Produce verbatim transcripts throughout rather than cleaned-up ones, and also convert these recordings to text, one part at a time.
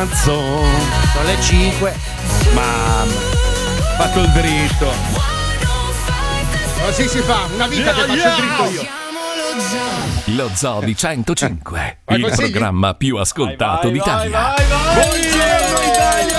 cazzo. Sono le cinque. Mamma, fatto il dritto. Così si fa, una vita Yeah, che faccio yeah. il dritto io. Lo Zoo di centocinque, Vai, il consigli? programma più ascoltato Vai, vai, d'Italia. vai, vai. Buongiorno Italia,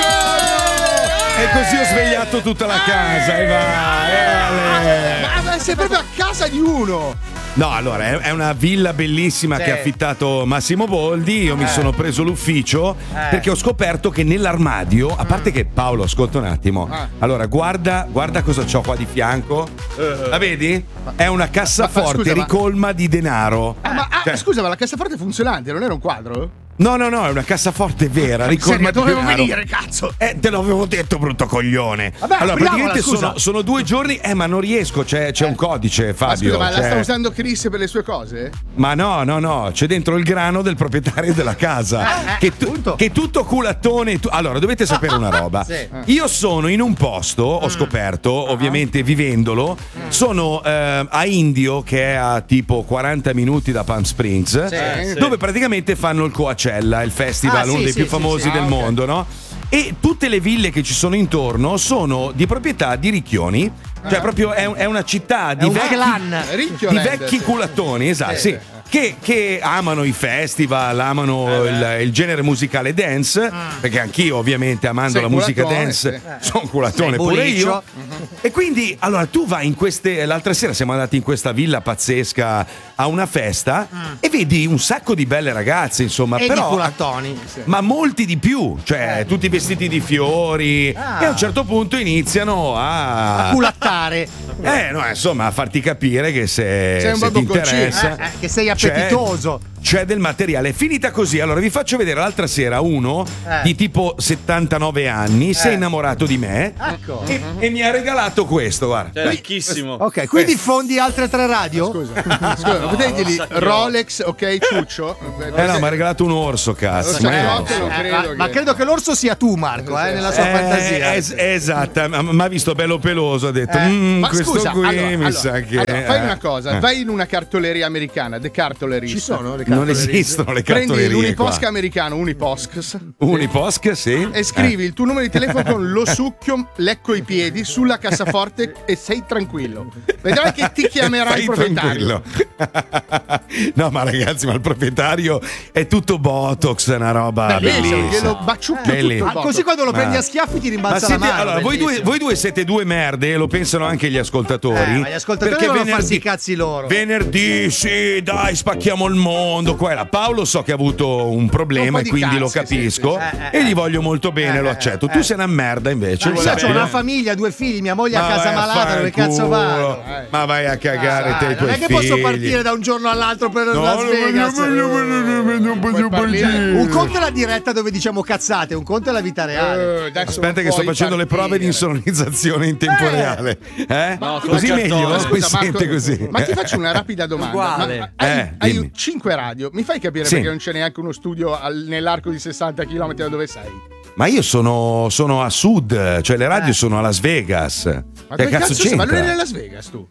buongiorno! E così ho svegliato tutta la casa e vai, Ale. Ma, ma sei proprio a casa di uno. No, allora, è, è una villa bellissima Sì. che ha affittato Massimo Boldi. Io mi sono preso l'ufficio perché ho scoperto che nell'armadio, a parte che Paolo, ascolta un attimo. Allora, guarda, guarda cosa c'ho qua di fianco. La vedi? È una cassaforte scusa, ma- ricolma di denaro. Ah, ma ah, Cioè- scusa, ma la cassaforte è funzionante, non era un quadro? No, no, no, è una cassaforte vera, ricolma Serio, di dovevo denaro. venire, cazzo. Eh, te l'avevo detto, brutto coglione. Vabbè, allora, apriamola, praticamente scusa. sono, sono due giorni, eh, ma non riesco, c'è, c'è un codice, Ma Fabio. scusa, ma la c'è- sta usando Chris per le sue cose? Ma no, no, no, c'è dentro il grano del proprietario della casa. che, tu- che tutto culattone. tu- Allora, dovete sapere una roba. Sì. Io sono in un posto, ho scoperto, ovviamente vivendolo, sono eh, a Indio, che è a tipo quaranta minuti da Palm Springs, Sì. dove praticamente fanno il Coachella, il festival, Ah, uno sì, dei sì, più sì, famosi sì. del Ah, ok. mondo, no? E tutte le ville che ci sono intorno sono di proprietà di ricchioni. Cioè, proprio è, un- è una città di un vecchi, clan. Ricchio di Land, vecchi sì. culattoni, esatto, sì. Che, che amano i festival, amano il, il genere musicale dance, perché anch'io ovviamente amando Sei la musica culatone, dance sì. sono culatone Sei pure buliccio. io. E quindi allora tu vai in queste, l'altra sera siamo andati in questa villa pazzesca a una festa e vedi un sacco di belle ragazze, insomma, E di però culattoni. ma molti di più, cioè tutti vestiti di fiori, Ah. e a un certo punto iniziano a, A culattare. eh, no, insomma, a farti capire che se, Sei un se ti barbocconcino. interessa, Eh, eh, che sei c'è- appetitoso. C'è del materiale. È finita così. Allora, vi faccio vedere l'altra sera uno Eh. di tipo settantanove anni. Si è innamorato di me Ecco. e, e mi ha regalato questo. Guarda. Cioè, ricchissimo. Ok, quindi fondi altre tre radio? Scusa, scusa, non potevi dirgli sacchiotto. Rolex, ok, ciuccio? Eh no, mi ha regalato un orso, cazzo. Lo Ma io- sacchiotto, lo Eh, credo ma, che- ma credo che l'orso sia tu, Marco, eh, nella sua Eh, fantasia. es- esatto, ma mi ha visto bello peloso. Ha detto: Eh, "Mm, Ma questo scusa, qui allora, mi allora, sa che. allora, fai eh, una cosa, eh. vai in una cartoleria americana, The Cartoleries. Ci sono le Non cartolerie? esistono le Prendi cartolerie. l'Uniposca qua. americano, Uniposcs, Uniposc, sì. e scrivi il tuo numero di telefono con lo succhio, lecco i piedi sulla cassaforte e sei tranquillo. Vedrai che ti chiamerà Fai il proprietario. tranquillo. No, ma ragazzi, ma il proprietario è tutto Botox, è una roba Bellissimo, bellissima. glielo baciucchio tutto il Bellissimo. Ah, botto. così quando lo Ma- prendi a schiaffi ti Ma rimbalza siete, la mano. allora, voi due, bellissimo. voi due siete due merde, e lo pensano anche gli ascoltatori. Eh, ma gli ascoltatori perché devono venerdì, farsi i cazzi loro. Venerdì, sì, dai, spacchiamo il mondo. Qua era Paolo, so che ha avuto un problema Un po' e di quindi lo cazzi, capisco. sì, sì, sì. E gli voglio molto bene, lo accetto. Tu sei una merda invece. Ma lo io ho sapevi? una famiglia, due figli, mia moglie a Ma casa vai a malata, dove cazzo fanculo. vado? Ma vai a cagare Ah, te e i non tuoi è che figli. posso partire da un giorno all'altro per No, Las no, Vegas. no, no, no, no, no, non posso Puoi partire. partire. Un conto è la diretta dove diciamo cazzate, un conto è la vita reale. Eh, adesso Aspetta non che sto puoi facendo le prove di partire. insonorizzazione in tempo Eh. reale. Eh? No, Così col meglio, cartone. no? Scusa, Si Marco, sente così. Ma ti faccio una rapida domanda. Uguale. Ma hai, Eh, hai dimmi. cinque radio, mi fai capire Sì. perché non c'è neanche uno studio al- nell'arco di sessanta chilometri da dove sei? Ma io sono, sono a sud, cioè le radio sono a Las Vegas. Ma Che dove cazzo cazzo sei? Ma c'entra? lui è a Las Vegas, tu?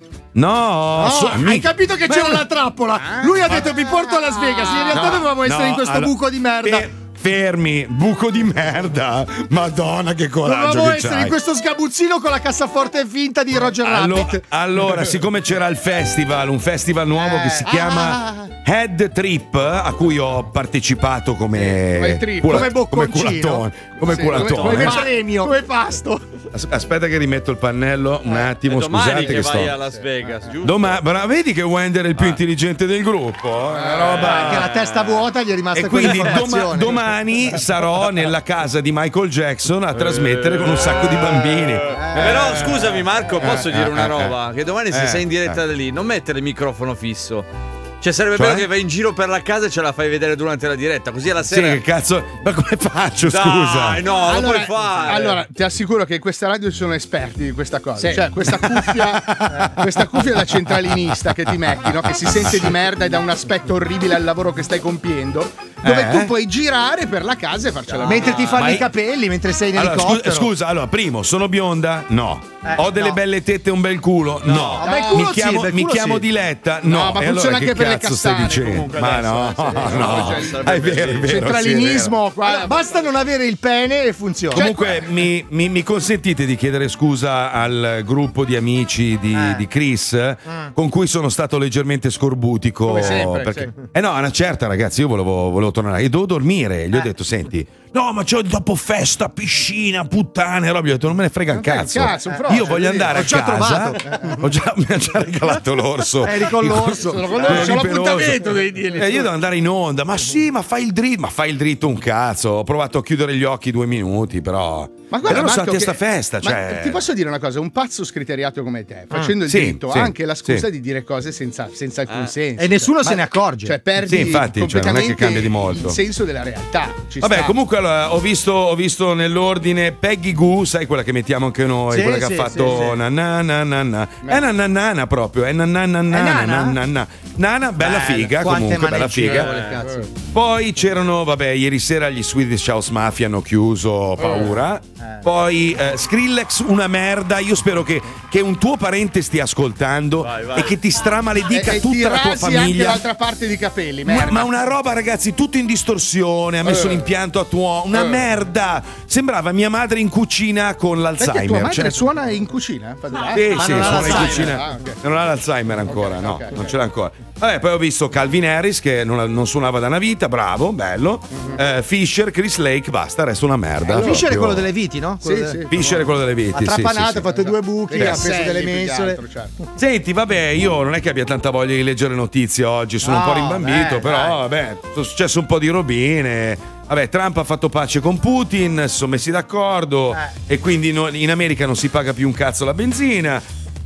No, Oh, so- hai mica- capito che c'era una trappola? Lui ha detto vi porto a Las Vegas. In realtà No, dovevamo essere no, in questo allora, buco di merda. fe- fermi, buco di merda. Madonna, che coraggio Dovevamo che essere c'hai. in questo sgabuzzino con la cassaforte finta di Roger Allo- Rabbit. allora, siccome c'era il festival, un festival nuovo che si chiama Ah. Head Trip, a cui ho partecipato come Come trip, cula- come bocconcino. come culatone, come Sì, culatone. come- Come Ma- premio. Come pasto. As- Aspetta che rimetto il pannello un È attimo, domani scusate che, che vai sto. a Las Vegas, giusto? Domani, bra- vedi che Wender è il più intelligente del gruppo? È una roba. Anche la testa vuota gli è rimasta E quindi doma- quell'informazione. domani sarò nella casa di Michael Jackson a trasmettere con un sacco di bambini. Però scusami Marco, posso eh, dire una eh, roba? Che domani se eh, sei in diretta da lì, non mettere il microfono fisso. Cioè sarebbe Cioè? bello che vai in giro per la casa e ce la fai vedere durante la diretta, così alla Sì, sera. che cazzo. Ma come faccio, Dai, scusa? no, lo puoi fare. allora, ti assicuro che in questa radio ci sono esperti di questa cosa. Cioè, questa cuffia, questa cuffia da centralinista che ti metti, no? Che si sente di merda e dà un aspetto orribile al lavoro che stai compiendo. dove Eh? tu puoi girare per la casa e farcela. Mentre ti fanno Ma i i- capelli, mentre sei in Allora, scusa, elicottero. scusa, allora, primo, sono bionda? No. Eh, Ho delle no. belle tette e un bel culo? No. No, bel culo mi sì, chiamo, bel mi culo chiamo sì. Diletta? No, No. ma E funziona allora anche che per le cazzo stai castane, dicendo? comunque, Ma adesso, no, eh, sì. no. No, Ah, è vero, è vero. Centralinismo sì, qua. Allora, basta non avere il pene e funziona. Comunque mi, mi- mi consentite di chiedere scusa al gruppo di amici di, Eh. di Chris con cui sono stato leggermente scorbutico. Come sempre, perché, sì. Eh no, una certa ragazzi, io volevo, volevo tornare e dovevo dormire. Eh. Gli ho detto, senti, no, ma c'ho dopo festa, piscina, puttane, roba. Gli ho detto, non me ne frega un Non frega un cazzo. cazzo, un frocio, io voglio vedi? andare Ho a già casa. trovato. Ho già, mi ha già regalato l'orso. Eri con l'orso. Sono con Quello l'orso, lì l'appuntamento peloso. devi dirgli. Eh, io devo andare in onda. Ma sì, ma fai il dritto. Ma fai il dritto un cazzo. Ho provato a chiudere gli occhi due minuti, però. Ma guarda, e loro sono Marco, andati a sta che- festa. ma Cioè... ti posso dire una cosa? Un pazzo scriteriato come te, facendo il Sì, dritto, sì, ha anche la scusa sì. di dire cose senza, senza alcun senso. E nessuno Cioè, se ne accorge. Cioè, perdi Sì, infatti, cioè, non è che completamente cambia di molto. il senso della realtà. Ci Vabbè, sta. comunque allora, ho visto, ho visto nell'ordine Peggy Goo, sai quella che mettiamo anche noi, Sì, quella che sì, ha fatto sì, sì. na na na na na. È na na na na proprio, è na na na na È na nana? na na. Nana, bella figa Quante comunque, bella figa. maneggiole, cazzo. Poi c'erano, vabbè, ieri sera gli Swedish House Mafia hanno chiuso, paura. Poi eh, Skrillex, una merda. Io spero che, che un tuo parente stia ascoltando e che ti stramaledica e, e ti tutta la tua rasi anche famiglia. l'altra parte di capelli. Ma, merda. ma una roba, ragazzi, tutto in distorsione. Ha messo Eh. l'impianto a tuo. Una Eh. merda. Sembrava mia madre in cucina con Perché tua l'Alzheimer. madre Cioè- suona in cucina? Fa della- sì, Ma sì, non ha sono in l'Alzheimer. cucina. Ah, ok. Non ha l'Alzheimer ancora, Ok, no, ok, ok. non ce l'ha ancora. Vabbè, poi ho visto Calvin Harris che non, non suonava da una vita, bravo, bello. Eh, Fisher, Chris Lake, basta, resta una merda. Fisher è proprio. quello delle viti, no? Sì, Quello sì. delle- Fisher è quello delle viti. Ha sì, sì, trapanato, sì. ha fatto due buchi, Dei ha preso casselli, delle più che mensole. altro, certo. Senti, vabbè, io non è che abbia tanta voglia di leggere notizie oggi, sono un No, po' rimbambito, beh, però vabbè, sono successo un po' di robine. Vabbè, Trump ha fatto pace con Putin, si sono messi d'accordo Eh. e quindi no- in America non si paga più un cazzo la benzina.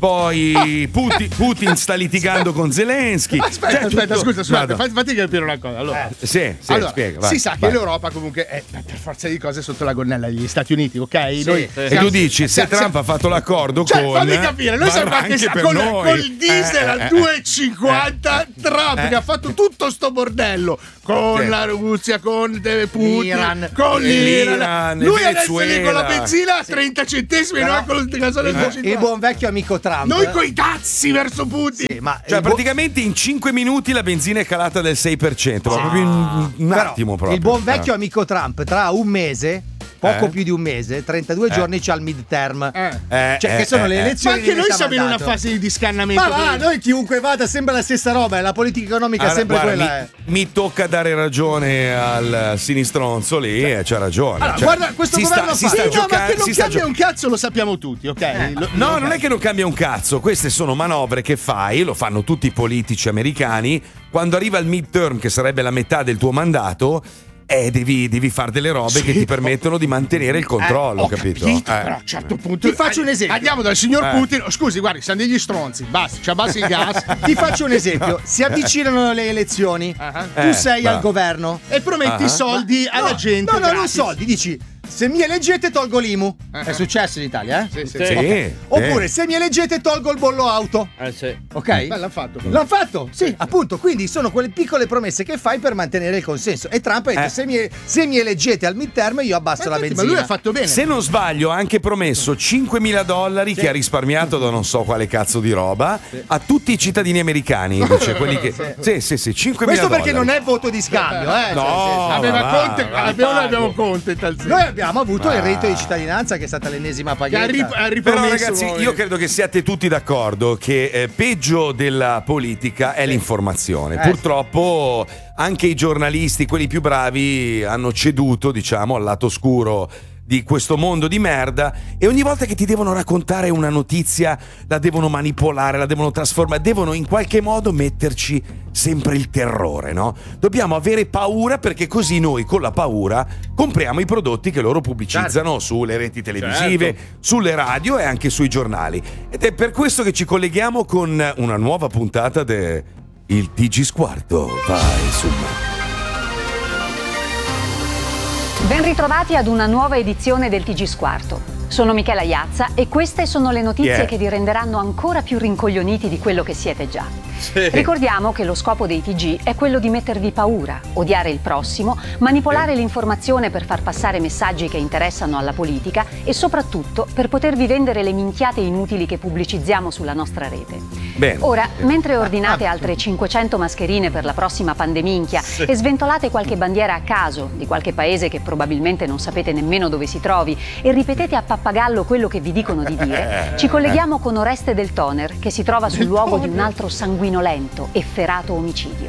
Poi Putin, Putin sta litigando con Zelensky. Aspetta, Cioè, aspetta, tutto- scusa, scusa, Vado. fatti, fatti capire una cosa. Allora, Sì, sì, allora, spiega, vai, si sa vai. che l'Europa comunque è per forza di cose sotto la gonnella degli Stati Uniti, ok? Noi E tu dici, se Trump ha fatto l'accordo cioè, con. fammi capire, noi varrà sappiamo che anche sta per con, noi. col diesel Eh, al eh, due e cinquanta Trump Eh. che ha fatto tutto sto bordello con Sì. la Russia, con eh, Putin, L'Iran. con l'Iran. L'Iran, Lui il adesso è lì con la Venezuela. benzina a trenta centesimi e Però- noi con il gasolio al Il, due e il cinquanta. buon vecchio amico Trump. Noi coi dazi verso Putin. Sì, ma Cioè, il bu- praticamente in cinque minuti la benzina è calata del sei per cento. Ma proprio in un però attimo proprio. il buon vecchio Eh. amico Trump tra un mese, poco Eh? più di un mese, trentadue giorni c'ha il midterm. Eh. Eh, Cioè, eh, che sono eh, le eh. Ma elezioni anche di noi metà siamo in una mandato. fase di scannamento. Ma va, di- noi chiunque vada sempre la stessa roba, è la politica economica è Allora, sempre guarda, quella. mi, eh. mi tocca dare ragione al sinistronzo lì, e c'ha ragione. Allora, Cioè, guarda, questo si governo sta, fa. si sta Sì, no, ma giocando. che non si sta cambia gio- un cazzo lo sappiamo tutti, ok? Lo- No, lo- non è che non cambia un cazzo, queste sono manovre che fai, lo fanno tutti i politici americani, quando arriva il midterm, che sarebbe la metà del tuo mandato, eh, devi, devi fare delle robe che ti permettono di mantenere il controllo, Ho capito? capito, Eh. però a un certo punto Ti faccio un esempio. Andiamo dal signor Eh. Putin. Oh, scusi, guardi, siamo degli stronzi. Basta, ci abbassi il gas. Ti faccio un esempio, si avvicinano le elezioni, Ah, tu Eh, sei bravo. al governo. e prometti Ah. soldi alla No, gente. No, no, non gratis. soldi, dici se mi eleggete tolgo l'I M U. È successo in Italia, eh? Sì, sì, Sì, sì. eh. Oppure se mi eleggete tolgo il bollo auto. Eh sì. Ok? Beh, l'hanno fatto. L'hanno fatto, sì, appunto. Quindi sono quelle piccole promesse che fai per mantenere il consenso. E Trump ha detto: Eh. se, mi, se mi eleggete al midterm, io abbasso Ma, la infatti, ma benzina. lui ha fatto bene. Se non sbaglio, ha anche promesso cinquemila dollari che ha risparmiato da non so quale cazzo di roba a tutti i cittadini americani. Dice, quelli che... Sì, sì, sì, cinquemila Questo perché dollari. non è voto di scambio, eh? No, Cioè, Aveva ma va, Conte, va, abbiamo, noi pago. abbiamo Conte. tal- noi abbiamo avuto il Ma- reddito di cittadinanza, che è stata l'ennesima Che ha, paghetta. rip- ha Però ripromesso ragazzi, nuovi. io credo che siate tutti d'accordo che eh, peggio della politica è l'informazione. Eh, Purtroppo anche i giornalisti, quelli più bravi, hanno ceduto, diciamo, al lato oscuro di questo mondo di merda, e ogni volta che ti devono raccontare una notizia la devono manipolare, la devono trasformare, devono in qualche modo metterci sempre il terrore, no? Dobbiamo avere paura, perché così noi con la paura compriamo i prodotti che loro pubblicizzano sulle reti televisive, sulle radio e anche sui giornali. Ed è per questo che ci colleghiamo con una nuova puntata de Il T G Squarto. Vai, su. Ben ritrovati ad una nuova edizione del T G Squarto. Sono Michela Iazza e queste sono le notizie Yeah. che vi renderanno ancora più rincoglioniti di quello che siete già. Sì. Ricordiamo che lo scopo dei T G è quello di mettervi paura, odiare il prossimo, manipolare sì. l'informazione per far passare messaggi che interessano alla politica e soprattutto per potervi vendere le minchiate inutili che pubblicizziamo sulla nostra rete. Bene. Ora, mentre ordinate altre cinquecento mascherine per la prossima pandeminchia sì. e sventolate qualche bandiera a caso di qualche paese che probabilmente non sapete nemmeno dove si trovi e ripetete a pappagallo quello che vi dicono di dire, ci colleghiamo con Oreste Del Toner, che si trova sul luogo di un altro sanguinolento, efferato omicidio.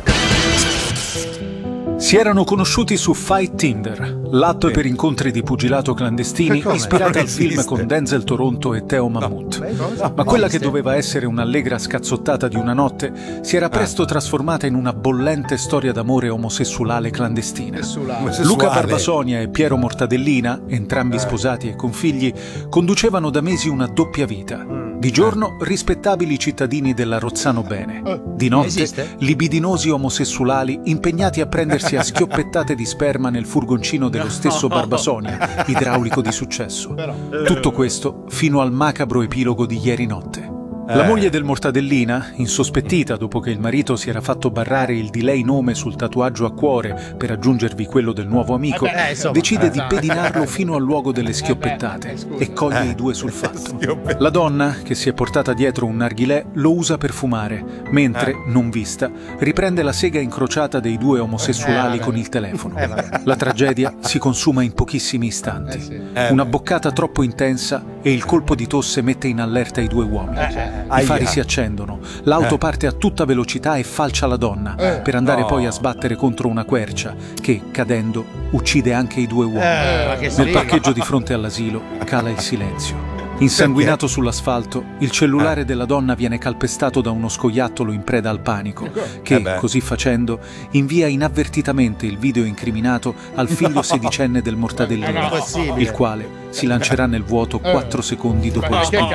Si erano conosciuti su Fight Tinder, l'app per incontri di pugilato clandestini ispirata al film con Denzel Toronto e Theo Mammut. No. Ma quella che doveva essere un'allegra scazzottata di una notte si era presto trasformata in una bollente storia d'amore omosessuale clandestina. Luca Barbasonia e Piero Mortadellina, entrambi sposati e con figli, conducevano da mesi una doppia vita. Di giorno rispettabili cittadini della Rozzano Bene, di notte libidinosi omosessuali impegnati a prendersi a schioppettate di sperma nel furgoncino dello stesso Barbasonia, idraulico di successo. Tutto questo fino al macabro epilogo di ieri notte. La moglie del Mortadellina, insospettita dopo che il marito si era fatto barrare il di lei nome sul tatuaggio a cuore per aggiungervi quello del nuovo amico, eh beh, decide di pedinarlo fino al luogo delle schioppettate eh beh, e coglie eh, i due sul fatto. La donna, che si è portata dietro un narghilè, lo usa per fumare, mentre, eh. non vista, riprende la sega incrociata dei due omosessuali eh, con il telefono. Eh, la tragedia si consuma in pochissimi istanti. Eh, sì. eh, Una boccata troppo intensa e il colpo di tosse mette in allerta i due uomini. Eh, I fari si accendono, l'auto eh. parte a tutta velocità e falcia la donna eh. per andare no. poi a sbattere contro una quercia che, cadendo, uccide anche i due uomini. Eh, Nel parcheggio di fronte all'asilo cala il silenzio. Insanguinato sull'asfalto, il cellulare eh. della donna viene calpestato da uno scoiattolo in preda al panico, che, eh così facendo, invia inavvertitamente il video incriminato al figlio no. sedicenne del Mortadellino, no. il quale si lancerà nel vuoto quattro secondi dopo lo spinto.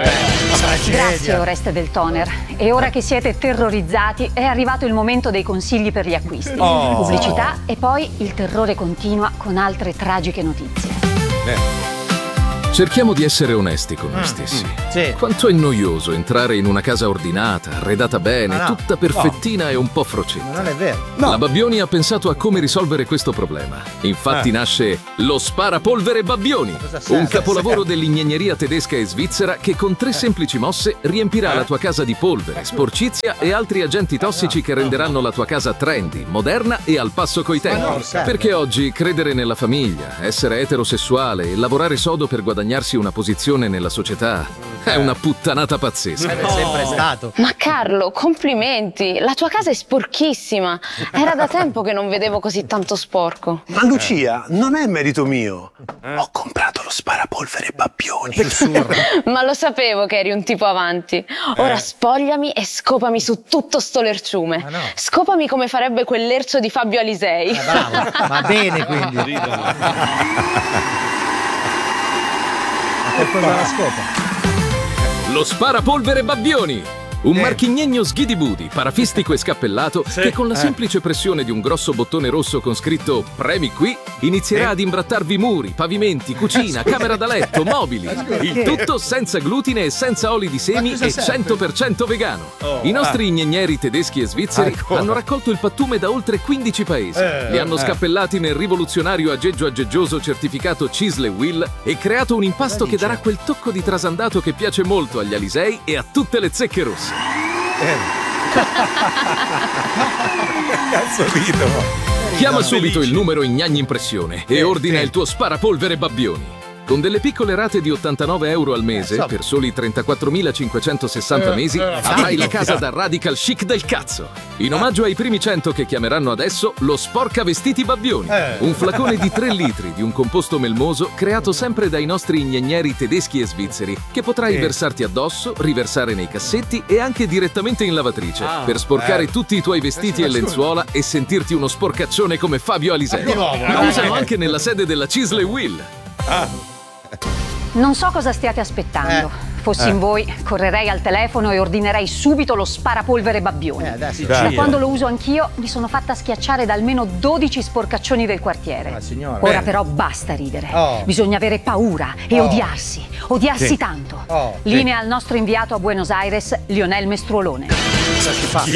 Grazie Oreste Del Toner. E ora che siete terrorizzati è arrivato il momento dei consigli per gli acquisti. Oh. Pubblicità e poi il terrore continua con altre tragiche notizie. Beh. Cerchiamo di essere onesti con noi stessi. Mm, sì. Quanto è noioso entrare in una casa ordinata, arredata bene, no, tutta perfettina no. e un po' frocetta. Non è vero. No. La Babbioni ha pensato a come risolvere questo problema. Infatti eh. nasce lo Sparapolvere Babbioni, un capolavoro dell'ingegneria tedesca e svizzera che con tre semplici mosse riempirà eh. la tua casa di polvere, sporcizia e altri agenti tossici che renderanno la tua casa trendy, moderna e al passo coi tempi. No, Perché oggi credere nella famiglia, essere eterosessuale e lavorare sodo per guadagnare una posizione nella società è una puttanata pazzesca. È sempre stato. Ma Carlo, complimenti, la tua casa è sporchissima. Era da tempo che non vedevo così tanto sporco. Ma Lucia, non è merito mio. Ho comprato lo sparapolvere Babbioni. Ma lo sapevo che eri un tipo avanti. Ora spogliami e scopami su tutto sto lerciume. No. Scopami come farebbe quel lercio di Fabio Alisei. Eh, bravo. Va bene quindi. Cosa la scopa? Lo Sparapolvere Babbioni, un eh. marchignegno sghidibudi, parafistico e scappellato sì. che con la semplice eh. pressione di un grosso bottone rosso con scritto "Premi qui" inizierà eh. ad imbrattarvi muri, pavimenti, cucina, camera da letto, mobili. Il tutto senza glutine e senza oli di semi e cento per cento vegano. Oh, I nostri ah. ingegneri tedeschi e svizzeri ah, hanno raccolto il pattume da oltre quindici paesi. Eh, Li hanno eh. scappellati nel rivoluzionario aggeggio aggeggioso certificato Cisle Will e creato un impasto che darà quel tocco di trasandato che piace molto agli Alisei e a tutte le zecche rosse. Cazzo rido. Chiama subito il numero in Gnagni Impressione e ordina il tuo Sparapolvere Babbioni. Con delle piccole rate di ottantanove euro al mese, per soli trentaquattromilacinquecentosessanta mesi, avrai la casa da radical chic del cazzo. In omaggio ai primi cento che chiameranno adesso lo Sporca Vestiti Babbioni. Un flacone di tre litri di un composto melmoso creato sempre dai nostri ingegneri tedeschi e svizzeri, che potrai versarti addosso, riversare nei cassetti e anche direttamente in lavatrice, per sporcare tutti i tuoi vestiti e lenzuola e sentirti uno sporcaccione come Fabio Alisei. Lo usano anche nella sede della Cisle Will. Non so cosa stiate aspettando. Eh. Fossi Eh. in voi, correrei al telefono e ordinerei subito lo sparapolvere Babbioni. Eh, adesso- Da Dai, quando eh. lo uso anch'io, mi sono fatta schiacciare da almeno dodici sporcaccioni del quartiere. Ah, signora. Ora Bene. però basta ridere. Oh. Bisogna avere paura e Oh. odiarsi. Odiarsi Sì. tanto. Oh. Linea al nostro inviato a Buenos Aires, Lionel Mestruolone. Cosa si fa?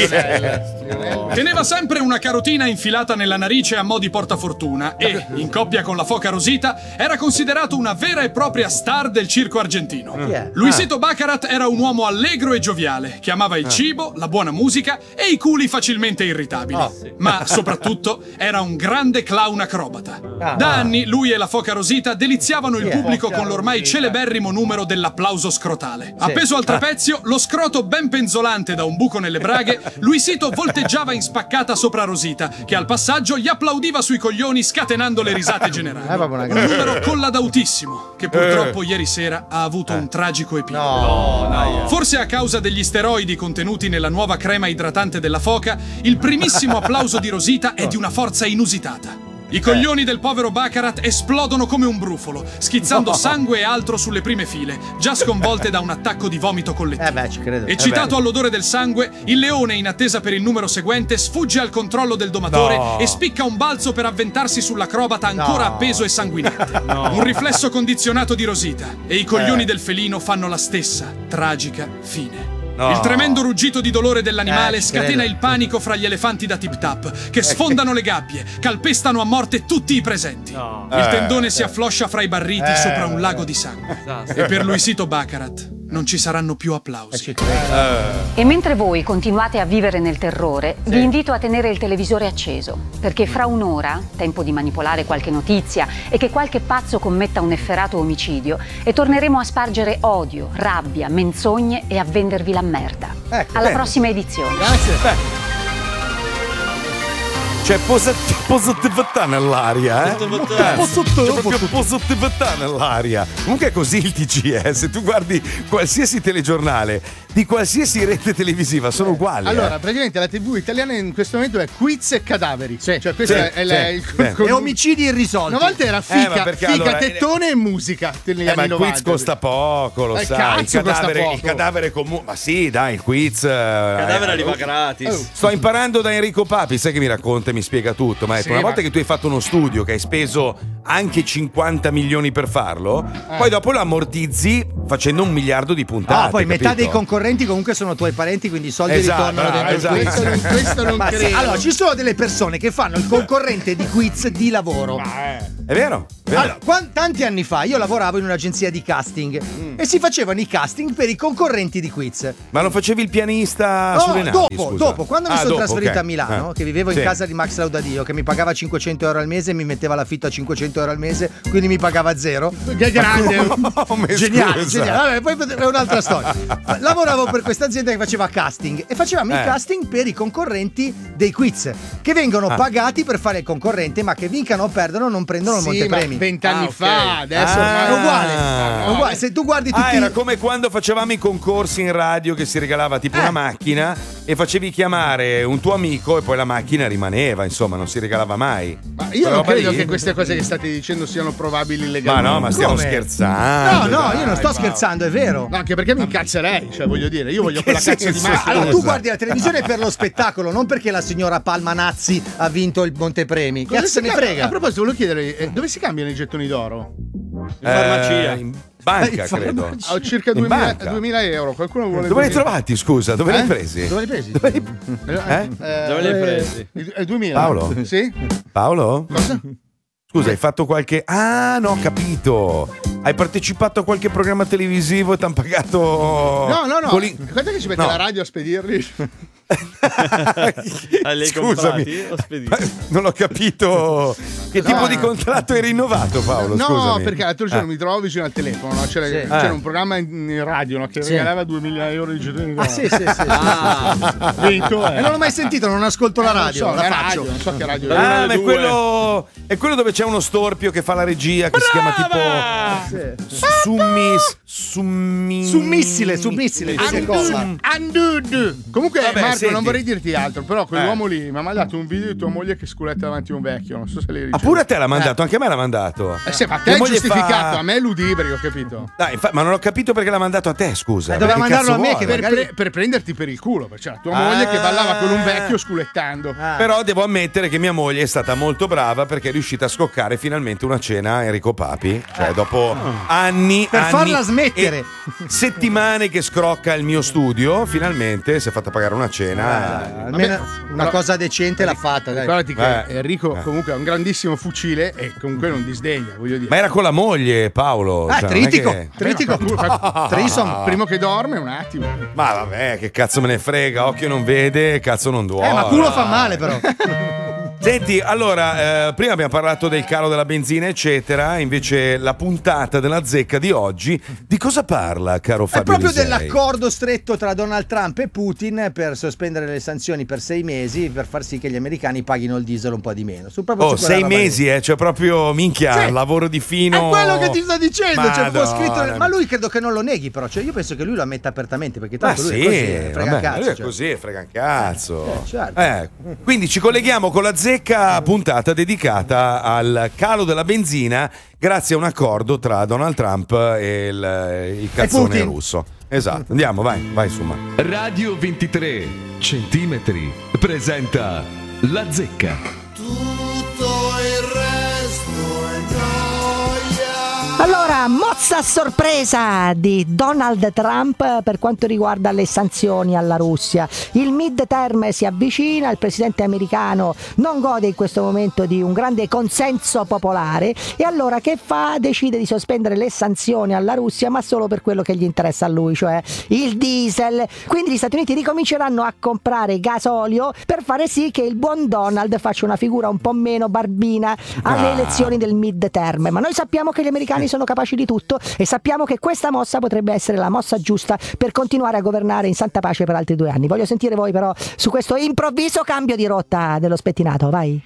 Teneva sempre una carotina infilata nella narice a mo' di portafortuna e, in coppia con la foca Rosita, era considerato una vera e propria star del circo argentino. Chi è? Luisito Baccarat era un uomo allegro e gioviale, che amava il cibo, la buona musica e i culi facilmente irritabili. Oh. Ma soprattutto era un grande clown acrobata. Ah. Da anni lui e la foca Rosita deliziavano il Chi è? pubblico Foca con l'ormai Rosita. celeberrimo numero dell'applauso scrotale. Appeso al trapezio, lo scroto ben penzolante da un buco nelle braghe, Luisito volteggiava in spaccata sopra Rosita, che al passaggio gli applaudiva sui coglioni scatenando le risate generali. Eh, proprio una Un grande- numero colladautissimo, che purtroppo ieri sera ha avuto un tragico epilogo. No. Forse a causa degli steroidi contenuti nella nuova crema idratante della foca, il primissimo applauso di Rosita è di una forza inusitata. I coglioni del povero Baccarat esplodono come un brufolo, schizzando sangue e altro sulle prime file, già sconvolte da un attacco di vomito collettivo. Eh beh, ci credo. Eccitato all'odore del sangue, il leone, in attesa per il numero seguente, sfugge al controllo del domatore No. e spicca un balzo per avventarsi sull'acrobata ancora No. appeso e sanguinante. Un riflesso condizionato di Rosita, e i coglioni Eh. del felino fanno la stessa tragica fine. No. Il tremendo ruggito di dolore dell'animale Eh, ci scatena credo. il panico fra gli elefanti da Tip Tap, che sfondano le gabbie, calpestano a morte tutti i presenti. Il Eh. tendone si affloscia fra i barriti Eh. sopra un lago di sangue. E per Luisito Baccarat non ci saranno più applausi. E mentre voi continuate a vivere nel terrore, vi invito a tenere il televisore acceso, perché fra un'ora, tempo di manipolare qualche notizia e che qualche pazzo commetta un efferato omicidio, e torneremo a spargere odio, rabbia, menzogne e a vendervi la merda. Ecco, Alla bene. prossima edizione. Grazie. C'è posit- positività nell'aria, eh? Positività. Eh, C'è proprio positività nell'aria. Comunque è così il T G, eh? Se tu guardi qualsiasi telegiornale di qualsiasi rete televisiva sono uguali. Allora, eh. praticamente la tivù italiana in questo momento è quiz e cadaveri. Sì. Cioè, questo Sì, è, è la- sì, il sì. con- E omicidi irrisolti. Una volta era Eh, fica, ma perché fica allora- tettone e musica. negli Eh, ma anni il quiz novanta. costa poco, lo Eh, sai. Il cazzo, costa cadavere, il poco. cadavere comune. Ma sì, dai, il quiz. Il Cadavere arriva gratis. Sto imparando da Enrico Papi, sai che mi racconta e mi spiega tutto. Ma ecco, Sì, una ma- volta che tu hai fatto uno studio che hai speso anche cinquanta milioni per farlo, poi dopo lo ammortizzi facendo un miliardo di puntate. No, poi metà capito? dei concorrenti comunque sono tuoi parenti, quindi i soldi Esatto, ritornano bravo, dentro il esatto. quiz. Questo non, questo non Ma sì, credo. allora, ci sono delle persone che fanno il concorrente di quiz di lavoro. È vero? È vero. Allora, quan- tanti anni fa io lavoravo in un'agenzia di casting e si facevano i casting per i concorrenti di quiz. Ma non facevi il pianista No, sulle navi? dopo, scusa? dopo, quando mi Ah, sono dopo, trasferito ok. a Milano, Eh. che vivevo in Sì. casa di Max Laudadio, che mi pagava cinquecento euro al mese e mi metteva l'affitto a cinquecento euro al mese, quindi mi pagava zero. Che grande. Oh, mi Geniale, scusa. geniale. Vabbè, poi è un'altra storia. Lavoravo per questa azienda che faceva casting e facevamo Eh. i casting per i concorrenti dei quiz, che vengono Ah. pagati per fare il concorrente, ma che vincano o perdono non prendono il Sì, ma montepremi. vent'anni Ah, ok. fa, adesso Ah. È uguale, Ah. è uguale. Se tu guardi tutti Ah, era come quando facevamo i concorsi in radio che si regalava tipo una Eh. macchina e facevi chiamare un tuo amico e poi la macchina rimaneva, insomma, non si regalava mai. Ma io Quella non roba credo lì- che queste cose che state dicendo siano probabili Ma legalmente. no, ma stiamo Come? scherzando. No, no, dai, io non sto Paolo. scherzando, è vero. No, anche perché mi incazzerei, cioè voglio dire, io voglio che quella cazzo di senso? macchina. Allora, tu Scusa. guardi la televisione per lo spettacolo, non perché la signora Palmanazzi ha vinto il montepremi. Che Cosa cazzo si ne cambia- frega? A proposito, volevo chiedere, eh, dove si cambiano i gettoni d'oro? In farmacia. Eh, in banca, In credo. farmacia. Ho circa In duemila, banca. duemila euro. Qualcuno vuole. Dove li hai duemila? trovati, scusa? Dove li hai Eh? presi? Dove li hai presi? Eh? Dove li hai presi? Eh, eh, duemila. Paolo? Sì? Paolo? Cosa? Scusa, hai fatto qualche. Ah, no, ho capito. Hai partecipato a qualche programma televisivo e ti hanno pagato. No, no, no. con l'in- Guarda che ci mette No. la radio a spedirli. Ah, li hai Scusami, comprati o spediti? ma non ho capito che No. tipo di contratto hai rinnovato, Paolo. No, Scusami. perché l'altro giorno Ah. mi trovavo vicino al telefono, no? C'era, Sì. c'era Eh. un programma in, in radio, no? Che Sì. regalava duemila euro di gettoni d'oro. Ah, sì, sì, sì. sì. Ah, Vinto, eh. E non l'ho mai sentito, non ascolto la Eh, non radio, so, la è faccio. radio, non so che radio è. Ah, Una ma delle è due. quello, è quello dove c'è uno storpio che fa la regia che si chiama tipo Summis Summi Summissile, summissile. che cosa? Andud, andud. Comunque, Vabbè, Marco, senti. non vorrei dirti altro, però quell'uomo Eh. lì mi ha mandato un video di tua moglie che sculetta davanti a un vecchio. Non so se l'hai ricevuto. pure a te l'ha mandato, anche a me l'ha mandato. Eh sì, ma a te è giustificato, fa... a me è ludibrio, capito? Dai, infa... ma non ho capito perché l'ha mandato a te, scusa. Eh, doveva mandarlo a me, che per, magari... pre- per prenderti per il culo, perché c'era tua ah. moglie che ballava con un vecchio sculettando. Ah. Però devo ammettere che mia moglie è stata molto brava perché è riuscita a scoccare finalmente una cena a Enrico Papi. Cioè, dopo oh. anni, per anni farla smettere, settimane che scrocca il mio studio, finalmente si è fatta pagare una cena. Eh, almeno una cosa decente l'ha fatta. Dai. Ricordati che eh. Enrico eh. comunque ha un grandissimo fucile e comunque non disdegna, voglio dire. Ma era con la moglie, Paolo. Ah, cioè, tritico, che... tritico. No. Trisom, primo che dorme un attimo. Ma vabbè, che cazzo me ne frega, occhio non vede, cazzo non duole. Eh, ma culo fa male però. Senti, allora, eh, prima abbiamo parlato del caro della benzina, eccetera. Invece la puntata della zecca di oggi, di cosa parla, caro Fabio? È proprio Lisei? dell'accordo stretto tra Donald Trump e Putin per sospendere le sanzioni per sei mesi per far sì che gli americani paghino il diesel un po' di meno. Su proprio oh, sei mesi, eh, cioè proprio minchia, sì. lavoro di fino. È quello che ti sto dicendo, Madonna. c'è un po' scritto. Ma lui credo che non lo neghi, però. Cioè, io penso che lui lo ammetta apertamente, perché tanto ah, lui sì, è così, frega vabbè, cazzo. Lui è cioè. così, frega un cazzo. Eh, certo. eh, quindi ci colleghiamo con la zecca puntata dedicata al calo della benzina grazie a un accordo tra Donald Trump e il, il cazzone russo. Esatto, andiamo, vai, vai insomma. Radio ventitré centimetri presenta la zecca. Tutto il resto è gioia. Allora, mozza a sorpresa di Donald Trump per quanto riguarda le sanzioni alla Russia. Il midterm si avvicina, il presidente americano non gode in questo momento di un grande consenso popolare e allora che fa? Decide di sospendere le sanzioni alla Russia, ma solo per quello che gli interessa a lui, cioè il diesel. Quindi gli Stati Uniti ricominceranno a comprare gasolio per fare sì che il buon Donald faccia una figura un po' meno barbina alle ah. elezioni del midterm. Ma noi sappiamo che gli americani sono capaci di tutto e sappiamo che questa mossa potrebbe essere la mossa giusta per continuare a governare in santa pace per altri due anni. Voglio sentire voi però su questo improvviso cambio di rotta dello spettinato, vai.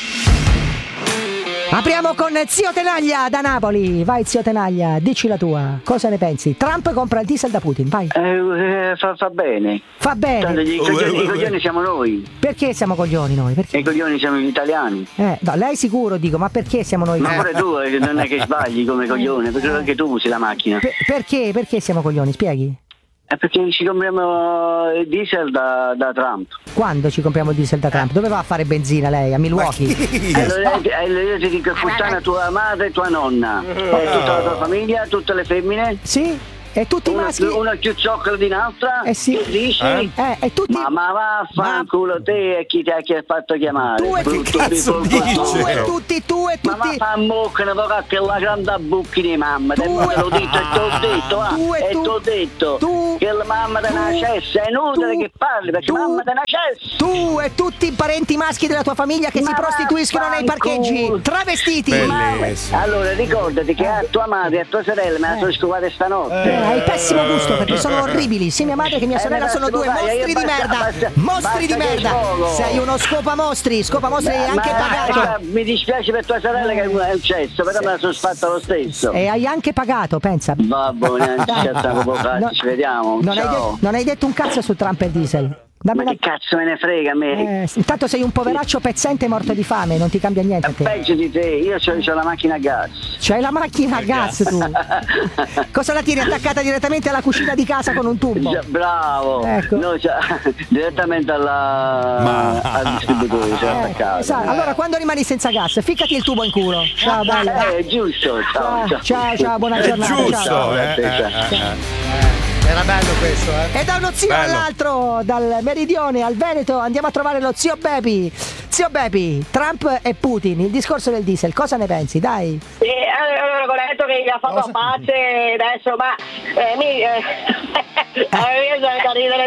Apriamo con Zio Tenaglia da Napoli. Vai Zio Tenaglia, dici la tua. Cosa ne pensi? Trump compra il diesel da Putin, vai. Eh, eh, fa, fa bene. Fa bene. Tanto i coglioni, i coglioni siamo noi. Perché siamo coglioni noi? Perché? I coglioni siamo gli italiani. Eh, no, lei sicuro dico, ma perché siamo noi? Ma pure tu eh, non è che sbagli come coglione, perché anche tu usi la macchina. Per, perché? Perché siamo coglioni? Spieghi. È perché ci compriamo il diesel da, da Trump. Quando ci compriamo il diesel da Trump? Dove va a fare benzina lei? A Milwaukee? Allora, allora ti dico puttana tua madre e tua nonna. E tutta la tua famiglia, tutte le femmine. Sì. E tutti i maschi? Una più zoccola di un'altra? Eh sì. Che dici? Eh, eh, e tutti... Ma, ma vaffanculo ma... te e chi ti ha, chi ha fatto chiamare? Tu e che cazzo dici? Tu e tutti, tu e tutti. Ma va fa bocca, ne va che la grande bucchi di mamma. Te l'ho detto e t'ho detto, ah. Tu e e t'ho detto. Tu. Che la mamma te nascesse. È inutile che parli perché tu, mamma te nascesse. Tu e tutti i parenti maschi della tua famiglia che ma si prostituiscono nei parcheggi. Travestiti. Bellissimo. Allora ricordati che a tua madre e a tua sorella me la sono scovata stanotte. Eh, hai pessimo gusto. Perché sono orribili, sia mia madre che mia sorella sono due mostri di merda. Mostri di merda. Sei uno scopa mostri, scopa mostri e anche pagato. Mi dispiace per tua sorella che è un cesso, però me la sono fatta lo stesso. E hai anche pagato, pensa. Vabbè, ci vediamo. Non hai, de- non hai detto un cazzo su Trump e diesel. Dammi ma che la... cazzo me ne frega a me? Eh, intanto sei un poveraccio pezzente morto di fame, non ti cambia niente a te. Peggio di te, io c'ho, c'ho la macchina a gas. C'hai la macchina a gas tu? Cosa la tieni attaccata direttamente alla cucina di casa con un tubo? Bravo! Ecco. No, cioè, direttamente alla... Ma... al distributore, cioè eh, attaccato. Sa, allora quando rimani senza gas, ficcati il tubo in culo. Ciao, bella. Eh, è giusto. Ciao, ciao, ciao, ciao buona è giornata. Giusto, ciao. Eh, eh, eh, eh. Era bello questo, eh? E da uno zio bello. all'altro, dal meridione al Veneto, andiamo a trovare lo zio Bepi. Zio Bepi, Trump e Putin, il discorso del diesel, cosa ne pensi? Dai. Sì, allora, ho detto che gli ha fatto a pace adesso, ma eh, mi eh, da ridere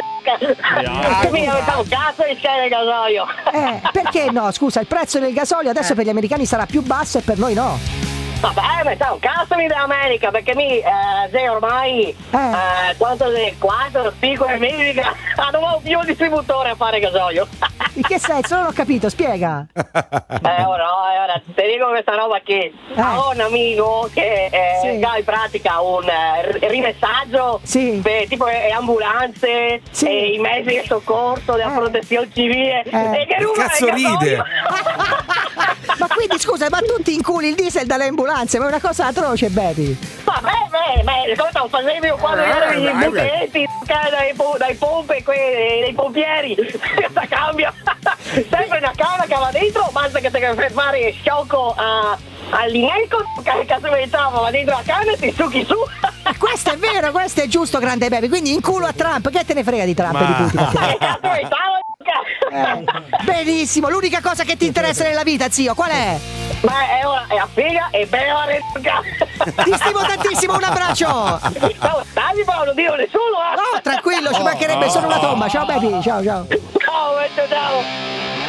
mi ha messo un cazzo di scena del gasolio. Eh, perché no? Scusa, il prezzo del gasolio adesso eh. per gli americani sarà più basso e per noi no. Vabbè, ma sta un cazzo mi dell'America, perché mi, eh, se ormai, eh. Eh, quanto se, quattro, cinque mesi che hanno più un distributore a fare gasolio. In che senso? Non ho capito, spiega. Eh, ora, ora, ti dico questa roba che eh. ho un amico che eh, sì. ha in pratica un eh, rimessaggio sì. per tipo le ambulanze sì. e i mezzi di soccorso della eh. protezione civile eh. e che ruba cazzo ride? Ma quindi scusa, ma tu ti inculi il diesel dalle ambulanze, ma è una cosa atroce, baby. Ma beh, beh, beh, cosa facevi io quando ero i buchetti dai, dai pompe, quei, dei pompieri? Questa cambia. Sempre una canna che va dentro, basta che te fai fare sciocco a... all'inelco, che cazzo mi entrava, va dentro la canna e ti succhi su. Questo è vero, questo è giusto, grande baby. Quindi in culo a Trump, che te ne frega di Trump Ma... e di Putin? Ma che cazzo mi entrava? Eh, benissimo, l'unica cosa che ti interessa nella vita, zio, qual è? Beh, è, una, è a figa e beve. Ti stimo tantissimo, un abbraccio. Ciao, stai Paolo, non dico nessuno. Eh. No, tranquillo, ci mancherebbe solo una tomba. Ciao baby, ciao ciao. Ciao, ciao, ciao.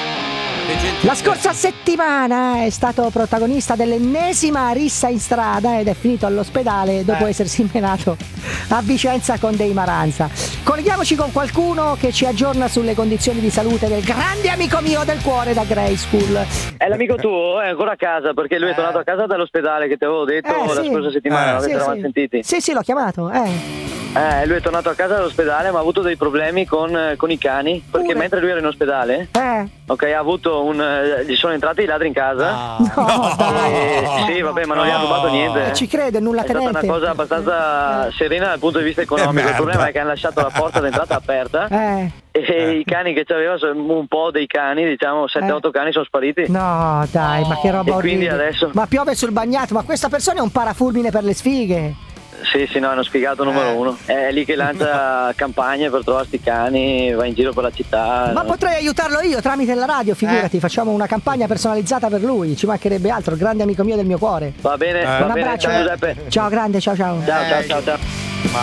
La scorsa settimana è stato protagonista dell'ennesima rissa in strada ed è finito all'ospedale dopo eh. essersi menato a Vicenza con dei Maranza. Colleghiamoci con qualcuno che ci aggiorna sulle condizioni di salute del grande amico mio del cuore da Grey School. È l'amico tuo? È ancora a casa perché lui è tornato a casa dall'ospedale che ti avevo detto eh, la sì. scorsa settimana, eh, non sì, eravamo sì. sentiti. Sì, sì, l'ho chiamato, eh. Eh, lui è tornato a casa dall'ospedale ma ha avuto dei problemi con, con i cani perché Pure. mentre lui era in ospedale eh. ok, ha avuto un eh, gli sono entrati i ladri in casa. No, no dai. E, sì, vabbè, ma non gli ha rubato niente. Eh, ci credo, nulla È stata tenente. una cosa abbastanza serena dal punto di vista economico. Eh, Il problema è che hanno lasciato la porta d'entrata aperta Eh. e i cani che c'aveva, un po' dei cani, diciamo sette otto cani sono spariti. No, dai, ma che roba E quindi orribile. adesso Ma piove sul bagnato, ma questa persona è un parafulmine per le sfighe. Sì, sì, no, hanno spiegato numero uno. È lì che lancia campagne per trovare sti cani, va in giro per la città. Ma no? potrei aiutarlo io tramite la radio, figurati, facciamo una campagna personalizzata per lui, ci mancherebbe altro, il grande amico mio del mio cuore. Va bene, Un va bene, abbraccio. ciao Giuseppe. Ciao grande, ciao ciao. Ciao, ciao, ciao, ciao.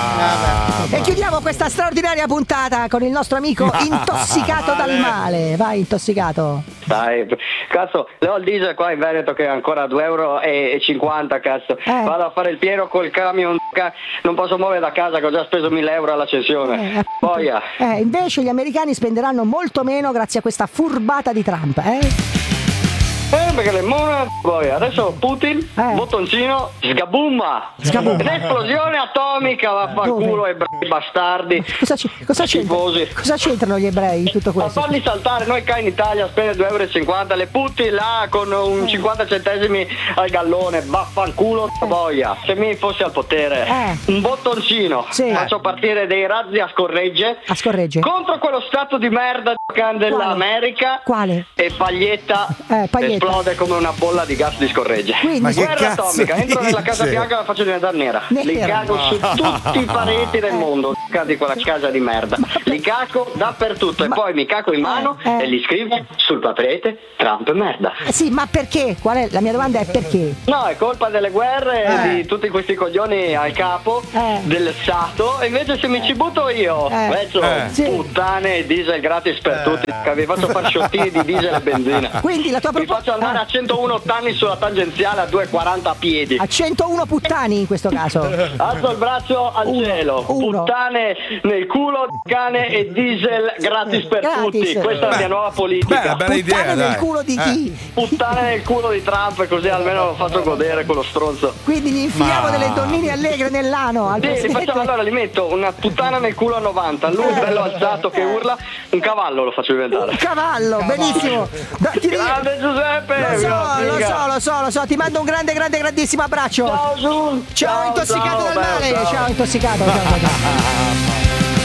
E chiudiamo questa straordinaria puntata con il nostro amico intossicato dal male. Vai, intossicato. Dai, cazzo, ho il diesel qua in Veneto che è ancora due euro e cinquanta, cazzo. Eh. Vado a fare il pieno col camion, ca- non posso muovere da casa che ho già speso mille euro all'accensione. Eh, Boia. Eh, invece gli americani spenderanno molto meno grazie a questa furbata di Trump, eh? Eh, perché le mona, boia. Adesso Putin, bottoncino, sgabumma. Sgabumma. Un'esplosione atomica, vaffanculo, ebrei bastardi. Cosa, ci, cosa, c'entra, cosa c'entrano gli ebrei in tutto A questo? farli saltare, noi qua in Italia spende due euro e cinquanta, le putti là con un cinquanta centesimi al gallone, vaffanculo boia. Se mi fossi al potere, Eh. un bottoncino, Sì. faccio partire dei razzi a scorregge, A scorregge. contro quello stato di merda dell'America. Quale? E Paglietta, Eh, Paglietta. esplode come una bolla di gas di scorregge. Quindi- Ma che guerra cazzo atomica, entro nella casa dice? bianca e la faccio diventare nera. Nera. Li cago su tutti i pareti del mondo di quella casa di merda. Li caco dappertutto e poi mi caco in mano Eh. e li scrivo sul parete Trump merda. Eh, sì, ma perché? Qual è? La mia domanda è perché? No, è colpa delle guerre Eh. di tutti questi coglioni al capo Eh. del Stato. E invece se mi ci butto io, Eh. penso, Eh. Sì. puttane e diesel gratis per tutti. Che vi faccio far sciottini di diesel e benzina. Quindi la tua Vi proposta- faccio andare a centouno ottani sulla tangenziale a due e quaranta a piedi. A centouno puttani in questo caso. Alzo il braccio al cielo. Puttane nel culo, cane e diesel gratis per Gratis. tutti. Questa è la mia nuova politica. Beh, bella idea, Puttane nel dai. culo di chi? Puttane nel culo di Trump, così almeno lo faccio godere quello stronzo. Quindi gli infiliamo Ma- delle donnine allegre nell'ano al Sì, li presidente. facciamo, allora li metto una puttana nel culo a novanta, lui bello alzato che urla, un cavallo lo faccio diventare. Un cavallo, benissimo. Da- ti ri- Grande Giuseppe! Lo so, viva lo figa. so, lo so, lo so, ti mando un grande, grande, grandissimo abbraccio. Ciao, Giul. Ciao, Ciao, intossicato ciao, dal bello, male. ciao. Ciao, intossicato. Ciao, ciao, ciao.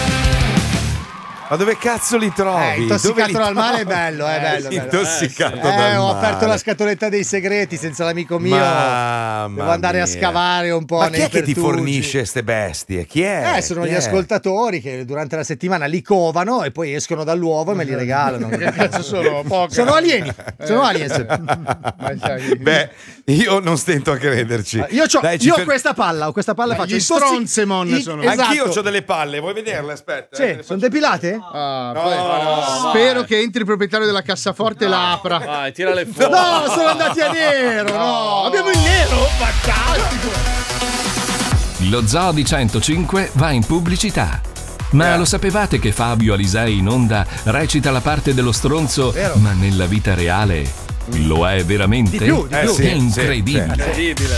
Ma dove cazzo li trovi? Eh, intossicato Dove li dal male è trovi? bello, è bello. bello. Intossicato Eh, dal ho male. aperto la scatoletta dei segreti senza l'amico mio. Mamma Devo andare a mia. scavare un po' Ma nei chi è che ti pertugi. fornisce ste bestie? Chi è? Eh, sono Chi gli è? ascoltatori che durante la settimana li covano e poi escono dall'uovo e me li regalano. Che cazzo sono? Poca. Sono alieni, sono aliens. Beh, io non stento a crederci. Io, c'ho, Dai, ci io ho fer- questa palla, ho questa palla faccio Gli il tossi- stronzemon i- sono. esatto. Anch'io ho delle palle, vuoi vederle? Aspetta. Sì, eh, te le sono faccio- depilate? Ah, No, poi- no, spero che entri il proprietario della cassaforte e la apra. Vai, tirale fuori. No, sono andati a nero, no. Abbiamo il nero, fantastico. Lo Zoo di centocinque va in pubblicità. Ma lo sapevate che Fabio Alisei in onda recita la parte dello stronzo, Vero. ma nella vita reale lo è veramente? Di più, di Eh, più. sì, È incredibile. Incredibile.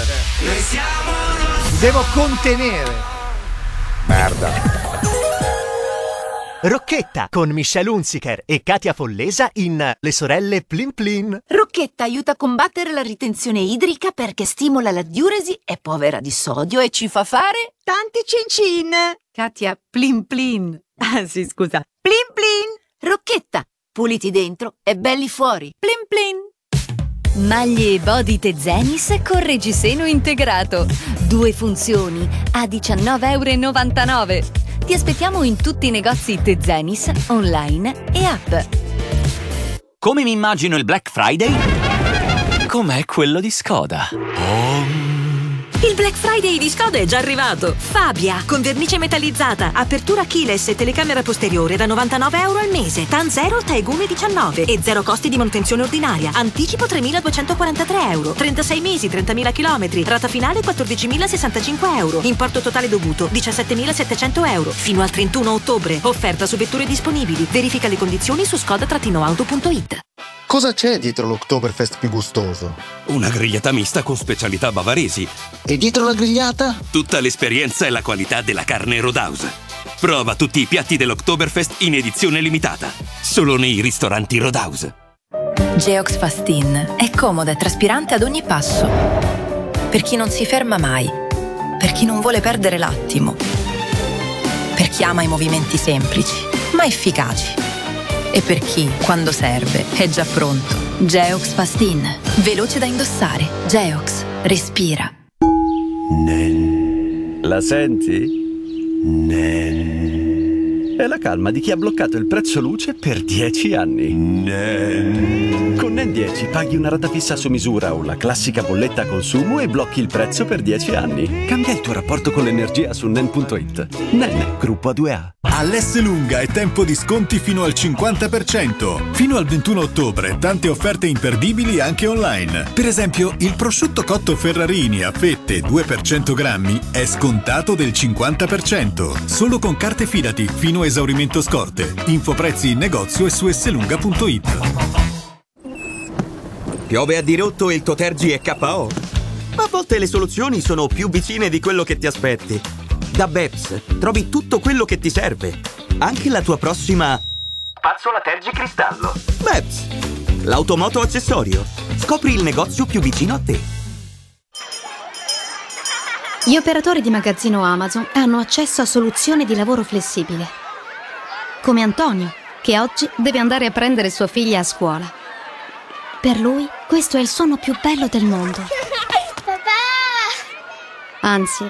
Devo contenere. Merda. Rocchetta con Michelle Hunziker e Katia Follesa in Le sorelle Plin Plin. Rocchetta aiuta a combattere la ritenzione idrica perché stimola la diuresi, è povera di sodio e ci fa fare tanti cin cin. Katia, Plin Plin. Ah sì, scusa. Plin Plin. Rocchetta, puliti dentro e belli fuori. Plin Plin. Maglie e body Tezenis con reggiseno integrato. Due funzioni a diciannove e novantanove euro. Ti aspettiamo in tutti i negozi Tezenis, online e app. Come mi immagino il Black Friday? Com'è quello di Skoda. Oh. Il Black Friday di Skoda è già arrivato. Fabia, con vernice metallizzata, apertura keyless e telecamera posteriore da novantanove euro al mese. TAN zero, Taegumi diciannove e zero costi di manutenzione ordinaria. Anticipo tremiladuecentoquarantatré euro. trentasei mesi, trentamila chilometri. Rata finale quattordicimilasessantacinque euro. Importo totale dovuto diciassettemilasettecento euro. Fino al trentuno ottobre. Offerta su vetture disponibili. Verifica le condizioni su skoda auto punto it. Cosa c'è dietro l'Oktoberfest più gustoso? Una grigliata mista con specialità bavaresi. E dietro la grigliata? Tutta l'esperienza e la qualità della carne Roadhouse. Prova tutti i piatti dell'Oktoberfest in edizione limitata. Solo nei ristoranti Roadhouse. Geox Fastin è comoda e traspirante ad ogni passo. Per chi non si ferma mai. Per chi non vuole perdere l'attimo. Per chi ama i movimenti semplici, ma efficaci. E per chi, quando serve, è già pronto. Geox Fastin. Veloce da indossare. Geox. Respira. La senti? È la calma di chi ha bloccato il prezzo luce per dieci anni. Con Nen dieci paghi una rata fissa su misura o la classica bolletta a consumo e blocchi il prezzo per dieci anni. Cambia il tuo rapporto con l'energia su Nen punto it. Nen, gruppo A due A. All'Esselunga è tempo di sconti fino al cinquanta per cento. Fino al ventuno ottobre, tante offerte imperdibili anche online. Per esempio, il prosciutto cotto Ferrarini a fette due per cento grammi è scontato del cinquanta per cento. Solo con carte Fidati, fino a esaurimento scorte. Info prezzi in negozio e su esselunga punto it. Piove a dirotto e il Totergi è K O? A volte le soluzioni sono più vicine di quello che ti aspetti. Da Beps trovi tutto quello che ti serve. Anche la tua prossima spazzola Tergi Cristallo. Beps, l'automoto accessorio. Scopri il negozio più vicino a te. Gli operatori di magazzino Amazon hanno accesso a soluzioni di lavoro flessibile. Come Antonio, che oggi deve andare a prendere sua figlia a scuola. Per lui, questo è il suono più bello del mondo. Papà! Anzi,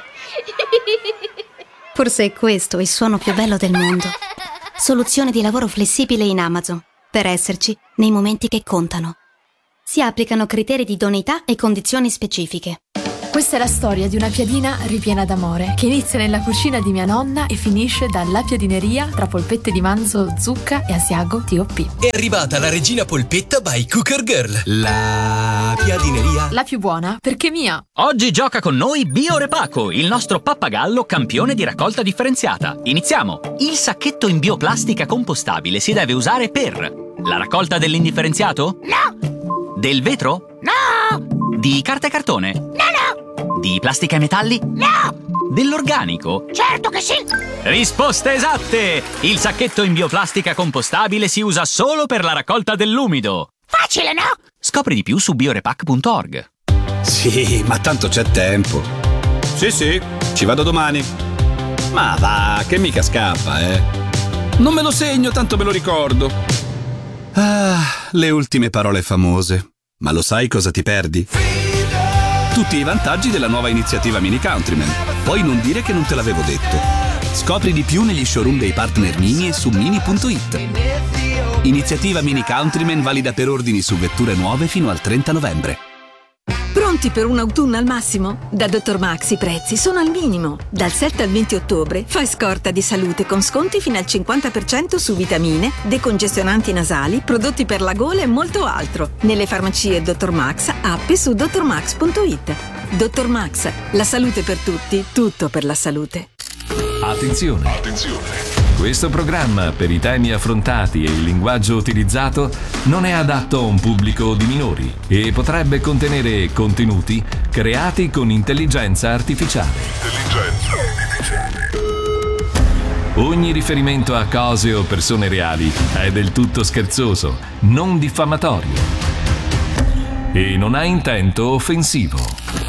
forse è questo il suono più bello del mondo. Soluzione di lavoro flessibile in Amazon, per esserci nei momenti che contano. Si applicano criteri di idoneità e condizioni specifiche. Questa è la storia di una piadina ripiena d'amore, che inizia nella cucina di mia nonna e finisce dalla piadineria tra polpette di manzo, zucca e asiago T O P. È arrivata la regina polpetta by Cooker Girl. La piadineria. La più buona, perché mia. Oggi gioca con noi Bio Repaco, il nostro pappagallo campione di raccolta differenziata. Iniziamo! Il sacchetto in bioplastica compostabile si deve usare per la raccolta dell'indifferenziato? No! Del vetro? No! Di carta e cartone? No, no! Di plastica e metalli? No! Dell'organico? Certo che sì! Risposte esatte! Il sacchetto in bioplastica compostabile si usa solo per la raccolta dell'umido. Facile, no? Scopri di più su biorepac punto org. Sì, ma tanto c'è tempo. Sì, sì, ci vado domani. Ma va, che mica scappa, eh. Non me lo segno, tanto me lo ricordo. Ah, le ultime parole famose. Ma lo sai cosa ti perdi? Tutti i vantaggi della nuova iniziativa Mini Countryman. Poi non dire che non te l'avevo detto. Scopri di più negli showroom dei partner Mini e su mini punto it. Iniziativa Mini Countryman valida per ordini su vetture nuove fino al trenta novembre. Pronti per un autunno al massimo? Da Dottor Max i prezzi sono al minimo. Dal sette al venti ottobre fai scorta di salute con sconti fino al cinquanta per cento su vitamine, decongestionanti nasali, prodotti per la gola e molto altro. Nelle farmacie Dottor Max, app e su dottor max punto it. Dottor Max, la salute per tutti, tutto per la salute. Attenzione! Attenzione! Questo programma, per i temi affrontati e il linguaggio utilizzato, non è adatto a un pubblico di minori e potrebbe contenere contenuti creati con intelligenza artificiale. Intelligenza artificiale. Ogni riferimento a cose o persone reali è del tutto scherzoso, non diffamatorio e non ha intento offensivo.